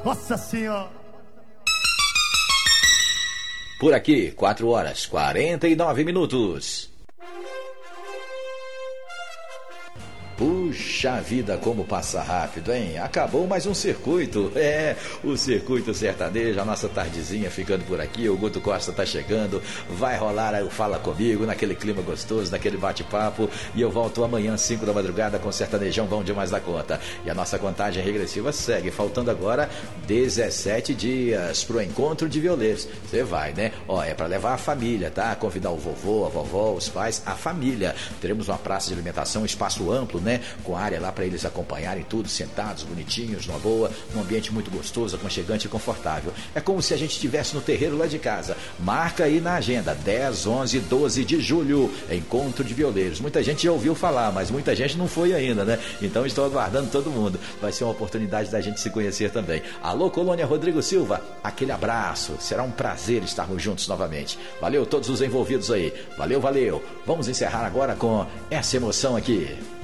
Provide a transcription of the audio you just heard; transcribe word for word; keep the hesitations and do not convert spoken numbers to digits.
Nossa Senhora! Por aqui, quatro horas, quarenta e nove minutos. Puxa vida, como passa rápido, hein? Acabou mais um circuito. É, o Circuito Sertanejo, a nossa tardezinha ficando por aqui. O Guto Costa tá chegando. Vai rolar aí o Fala Comigo, naquele clima gostoso, naquele bate-papo. E eu volto amanhã, cinco da madrugada, com Sertanejão bom demais da conta. E a nossa contagem regressiva segue, faltando agora dezessete dias pro encontro de violeiros. Você vai, né? Ó, é pra levar a família, tá? Convidar o vovô, a vovó, os pais, a família. Teremos uma praça de alimentação, um espaço amplo, né? Com área lá para eles acompanharem tudo, sentados, bonitinhos, numa boa, num ambiente muito gostoso, aconchegante e confortável. É como se a gente estivesse no terreiro lá de casa. Marca aí na agenda, dez, onze, doze de julho, encontro de violeiros. Muita gente já ouviu falar, mas muita gente não foi ainda, né? Então estou aguardando todo mundo. Vai ser uma oportunidade da gente se conhecer também. Alô, Colônia Rodrigo Silva, aquele abraço. Será um prazer estarmos juntos novamente. Valeu todos os envolvidos aí. Valeu, valeu. Vamos encerrar agora com essa emoção aqui.